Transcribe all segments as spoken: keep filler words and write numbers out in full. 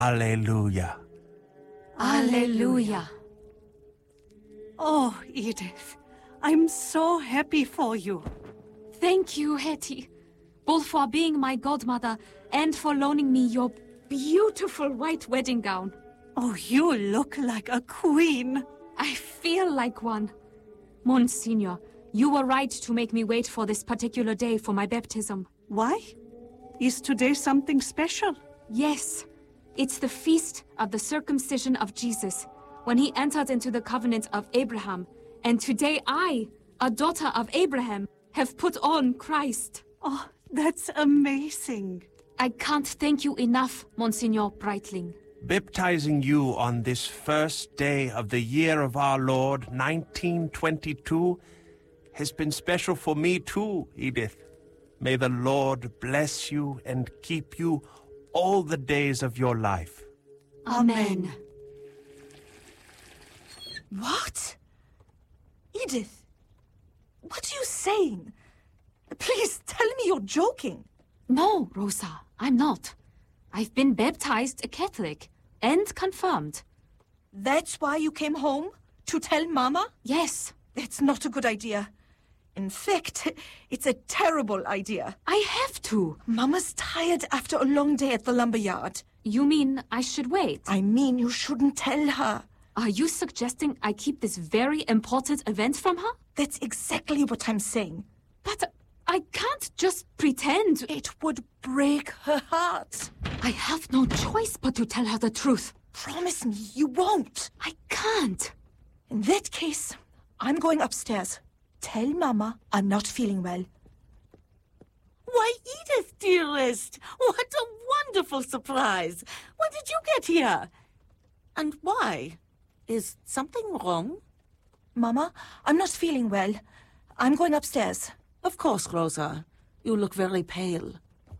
Alleluia. Alleluia. Oh, Edith, I'm so happy for you. Thank you, Hetty, both for being my godmother and for loaning me your beautiful white wedding gown. Oh, you look like a queen. I feel like one. Monsignor, you were right to make me wait for this particular day for my baptism. Why? Is today something special? Yes. It's the feast of the circumcision of Jesus, when he entered into the covenant of Abraham. And today I, a daughter of Abraham, have put on Christ. Oh, that's amazing. I can't thank you enough, Monsignor Breitling. Baptizing you on this first day of the year of our Lord, nineteen twenty-two, has been special for me too, Edith. May the Lord bless you and keep you all the days of your life. Amen. What? Edith, what are you saying? Please tell me you're joking. No, Rosa, I'm not. I've been baptized a Catholic and confirmed. That's why you came home? To tell Mama? Yes. It's not a good idea. In fact, it's a terrible idea. I have to. Mama's tired after a long day at the lumberyard. You mean I should wait? I mean you shouldn't tell her. Are you suggesting I keep this very important event from her? That's exactly what I'm saying. But I can't just pretend. It would break her heart. I have no choice but to tell her the truth. Promise me you won't. I can't. In that case, I'm going upstairs. Tell Mama I'm not feeling well. Why, Edith, dearest! What a wonderful surprise! When did you get here? And why? Is something wrong? Mama, I'm not feeling well. I'm going upstairs. Of course, Rosa. You look very pale.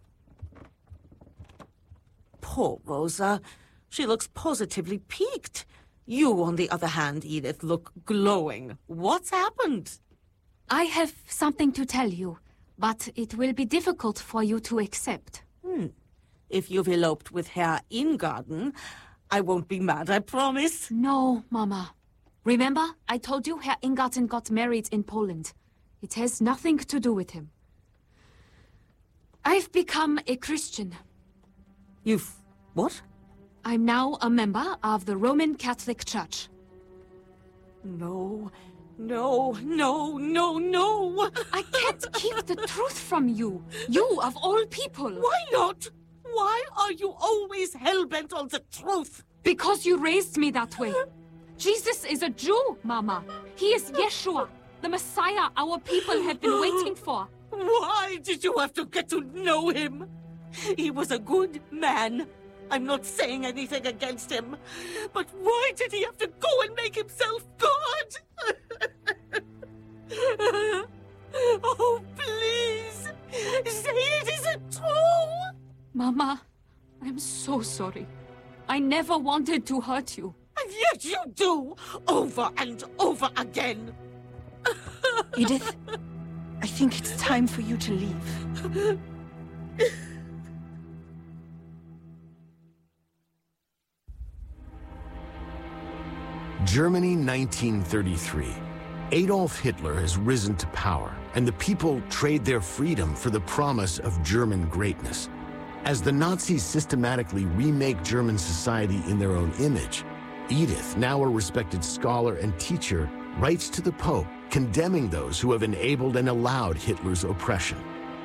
Poor Rosa. She looks positively peaked. You, on the other hand, Edith, look glowing. What's happened? I have something to tell you, but it will be difficult for you to accept. Hmm. If you've eloped with Herr Ingarden, I won't be mad, I promise. No, Mama. Remember, I told you Herr Ingarden got married in Poland. It has nothing to do with him. I've become a Christian. You've... what? I'm now a member of the Roman Catholic Church. No... No, no, no, no! I can't keep the truth from you. You, of all people. Why not? Why are you always hell-bent on the truth? Because you raised me that way. Jesus is a Jew, Mama. He is Yeshua, the Messiah our people have been waiting for. Why did you have to get to know him? He was a good man. I'm not saying anything against him. But why did he have to go and make himself God? Oh, please! Say it isn't true! Mama, I'm so sorry. I never wanted to hurt you. And yet you do! Over and over again! Edith, I think it's time for you to leave. Germany, nineteen thirty-three. Adolf Hitler has risen to power, and the people trade their freedom for the promise of German greatness. As the Nazis systematically remake German society in their own image, Edith, now a respected scholar and teacher, writes to the Pope condemning those who have enabled and allowed Hitler's oppression.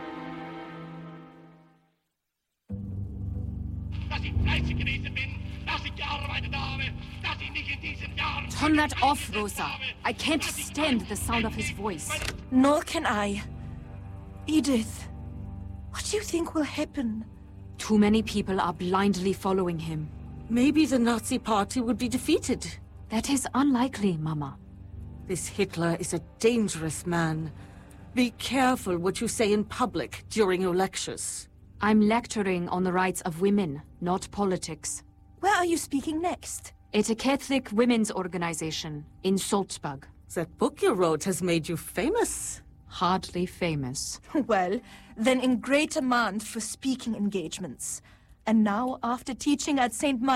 Turn that off, Rosa. I can't stand the sound of his voice. Nor can I. Edith, what do you think will happen? Too many people are blindly following him. Maybe the Nazi party would be defeated. That is unlikely, Mama. This Hitler is a dangerous man. Be careful what you say in public during your lectures. I'm lecturing on the rights of women, not politics. Where are you speaking next? At a Catholic women's organization in Salzburg. That book you wrote has made you famous. Hardly famous. Well, then in great demand for speaking engagements. And now, after teaching at Saint